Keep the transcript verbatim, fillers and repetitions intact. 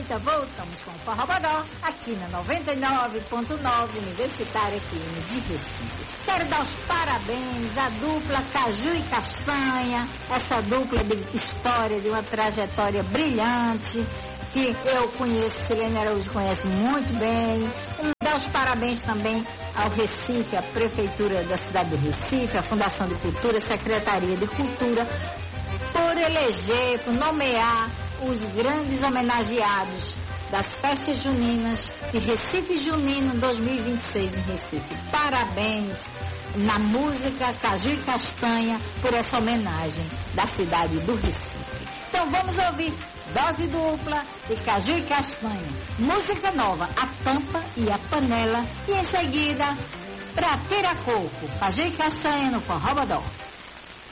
oito, voltamos com o Forró Bodó, aqui na noventa e nove ponto nove Universitária F M de Recife. Quero dar os parabéns à dupla Caju e Castanha, essa dupla de história, de uma trajetória brilhante, que eu conheço, Silene Araújo conhece muito bem. Dar os parabéns também ao Recife, à Prefeitura da cidade do Recife, à Fundação de Cultura, à Secretaria de Cultura, por eleger, por nomear os grandes homenageados das festas juninas de Recife Junino dois mil e vinte e seis em Recife. Parabéns na música Caju e Castanha por essa homenagem da cidade do Recife. Então vamos ouvir dose dupla de Caju e Castanha. Música nova, A Tampa e a Panela. E em seguida, Pra Ter a Coco, Caju e Castanha no Forró Bodó.